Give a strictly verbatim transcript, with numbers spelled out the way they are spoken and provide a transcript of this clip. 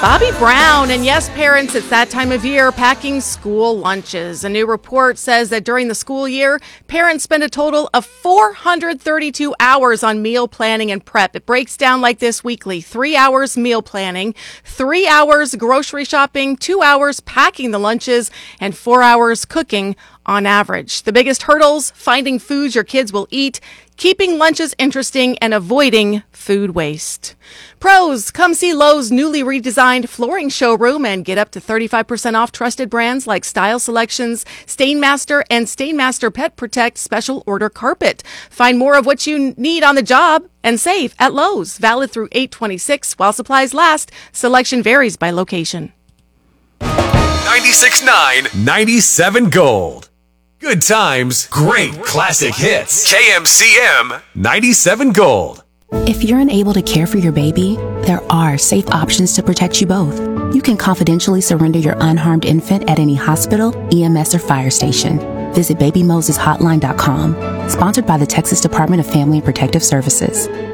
Bobby Brown, and yes, parents, it's that time of year, packing school lunches. A new report says that during the school year, parents spend a total of four hundred thirty-two hours on meal planning and prep. It breaks down like this weekly: three hours meal planning, three hours grocery shopping, two hours packing the lunches, and four hours cooking on average. The biggest hurdles: finding foods your kids will eat, keeping lunches interesting, and avoiding food waste. Pros, come see Lowe's newly redesigned flooring showroom and get up to thirty-five percent off trusted brands like Style Selections, Stainmaster, and Stainmaster Pet Protect special order carpet. Find more of what you need on the job and save at Lowe's. Valid through eight twenty-six while supplies last. Selection varies by location. ninety-six point nine, ninety-seven Gold. Good times, great classic hits. K M C M ninety-seven Gold. If you're unable to care for your baby, there are safe options to protect you both. You can confidentially surrender your unharmed infant at any hospital, E M S, or fire station. Visit baby moses hotline dot com. Sponsored by the Texas Department of Family and Protective Services.